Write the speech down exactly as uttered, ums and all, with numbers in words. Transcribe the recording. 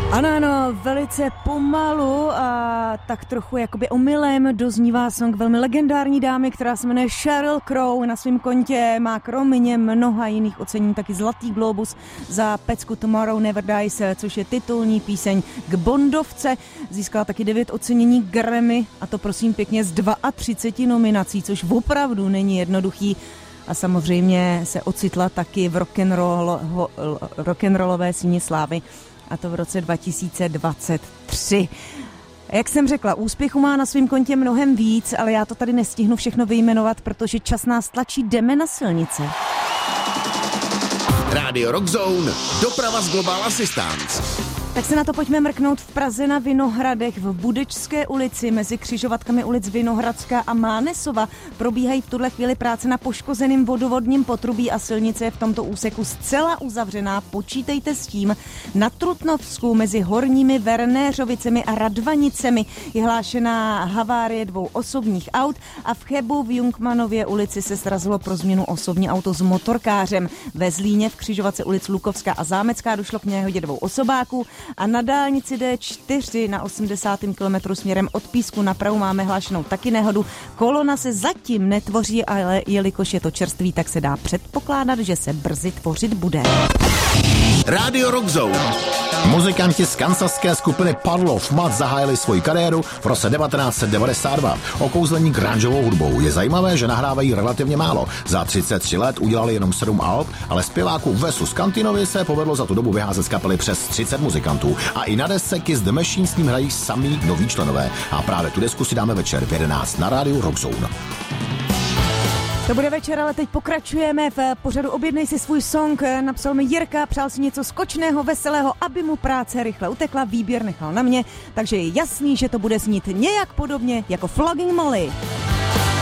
Ano, ano, velice pomalu a tak trochu jakoby omylem doznívá song velmi legendární dámy, která se jmenuje Sheryl Crow. Na svém kontě má kromě mnoha jiných ocenění taky Zlatý globus za pecku Tomorrow Never Dies, což je titulní píseň k Bondovce. Získala taky devět ocenění Grammy, a to prosím pěkně z třicet dva nominací, což opravdu není jednoduchý. A samozřejmě se ocitla taky v rock'n'roll, rock'n'rollové síni slávy, a to v roce dva tisíce dvacet tři. Jak jsem řekla, úspěchu má na svém kontě mnohem víc, ale já to tady nestihnu všechno vyjmenovat, protože čas nás tlačí, jdeme na silnice. Rádio Rockzone, doprava z Global Assistance. Tak se na to pojďme mrknout. V Praze na Vinohradech v Budečské ulici mezi křižovatkami ulic Vinohradská a Mánesova probíhají v tuhle chvíli práce na poškozeném vodovodním potrubí a silnice je v tomto úseku zcela uzavřená. Počítejte s tím. Na Trutnovsku mezi Horními Vernéřovicemi a Radvanicemi je hlášená havárie dvou osobních aut a v Chebu v Jungmanově ulici se srazilo pro změnu osobní auto s motorkářem. Ve Zlíně v křižovatce ulic Lukovská a Zámecká došlo k nehodě dvou osobáků. A na dálnici D čtyři na osmdesátém kilometru směrem od Písku na Prahu máme hlášenou taky nehodu. Kolona se zatím netvoří, ale jelikož je to čerstvý, tak se dá předpokládat, že se brzy tvořit bude. Rádio Rockzone. Muzikanti z kansaské skupiny Puddle of Mudd zahájili svoji kariéru v roce devatenáct set devadesát dva. Okouzlení grungeovou hudbou. Je zajímavé, že nahrávají relativně málo. Za třicet tři let udělali jenom sedm alb, ale zpěváku Wesu Scantinovi se povedlo za tu dobu vyházet z kapely přes třicet muzikantů. A i na desce Kiss the Machine s ním hrají samý noví členové. A právě tu desku si dáme večer v jedenáct na rádiu Rockzone. To bude večer, ale teď pokračujeme v pořadu Objednej si svůj song. Napsal mi Jirka, přál si něco skočného, veselého, aby mu práce rychle utekla, výběr nechal na mě, takže je jasný, že to bude znít nějak podobně jako Flogging Molly.